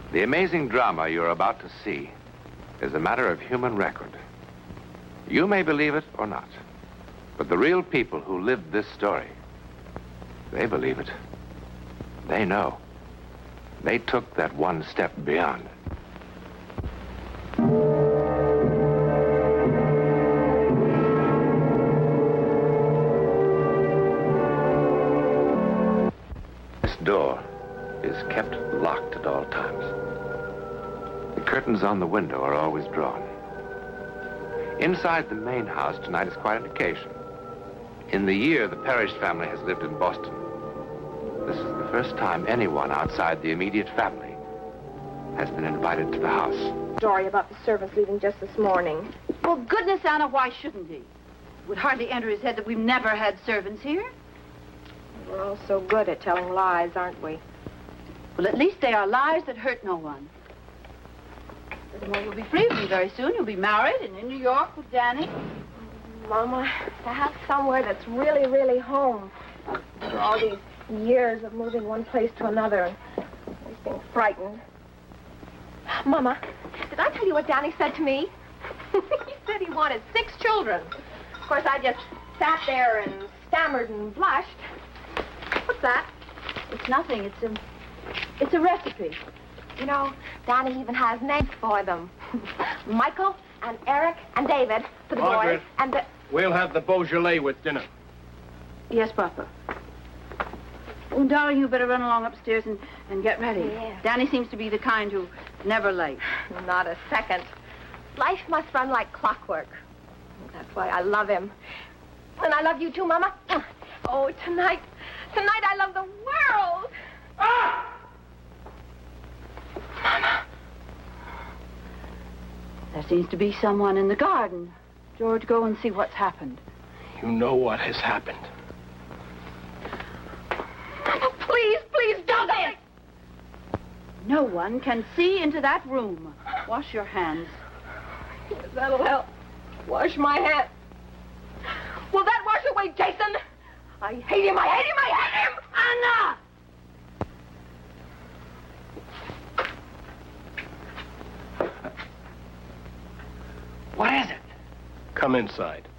The amazing drama you're about to see is a matter of human record. You may believe it or not, but the real people who lived this story, they believe it. They know. They took that one step beyond. This door is kept locked at all times. The curtains on the window are always drawn. Inside the main house tonight is quite an occasion. In the year the Parrish family has lived in Boston, this is the first time anyone outside the immediate family has been invited to the house. Story about the servants leaving just this morning. Well, goodness, Anna, why shouldn't he? It would hardly enter his head that we've never had servants here. We're all so good at telling lies, aren't we? Well, at least they are lies that hurt no one. Well, you'll be free from very soon. You'll be married and in New York with Danny. Mama, to have somewhere that's really, really home. After all these years of moving one place to another and always being frightened. Mama, did I tell you what Danny said to me? He said he wanted 6 children. Of course, I just sat there and stammered and blushed. What's that? It's nothing. It's a recipe. You know, Danny even has names for them. Michael and Eric and David for the Margaret, boys. And we'll have the Beaujolais with dinner. Yes, Papa. Oh, darling, you better run along upstairs and get ready. Yes. Danny seems to be the kind who's never late. Not a second. Life must run like clockwork. That's why I love him. And I love you too, Mama. Oh, tonight I love the world. Ah! Mama. There seems to be someone in the garden. George, go and see what's happened. You know what has happened. Mama, please, please don't. No one can see into that room. Wash your hands. That'll help. Wash my hands. Will that wash away Jason? I hate him, I hate him, I hate him! Anna! What is it? Come inside.